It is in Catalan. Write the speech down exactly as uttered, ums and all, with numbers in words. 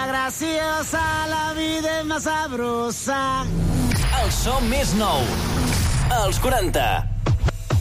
graciosa, la vida és más sabrosa. El so més nou, els quaranta.